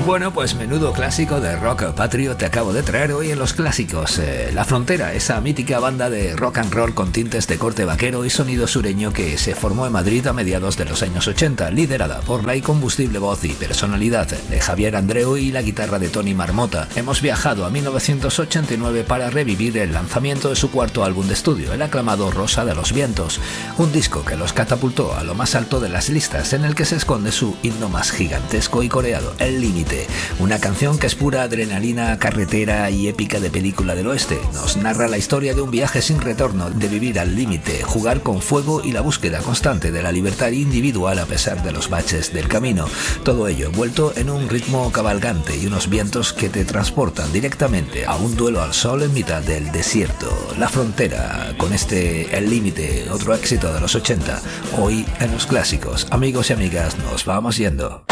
Bueno, pues menudo clásico de rock patrio te acabo de traer hoy en los clásicos. La Frontera, esa mítica banda de rock and roll con tintes de corte vaquero y sonido sureño que se formó en Madrid a mediados de los años 80, liderada por la incombustible voz y personalidad de Javier Andreu y la guitarra de Tony Marmota. Hemos viajado a 1989 para revivir el lanzamiento de su cuarto álbum de estudio, el aclamado Rosa de los Vientos, un disco que los catapultó a lo más alto de las listas, en el que se esconde su himno más gigantesco y coreado, El Límite. Una canción que es pura adrenalina carretera y épica de película del oeste. Nos narra la historia de un viaje sin retorno, de vivir al límite, jugar con fuego y la búsqueda constante de la libertad individual a pesar de los baches del camino. Todo ello envuelto en un ritmo cabalgante y unos vientos que te transportan directamente a un duelo al sol en mitad del desierto. La Frontera, con este El Límite, otro éxito de los 80, hoy en los clásicos. Amigos y amigas, nos vamos yendo.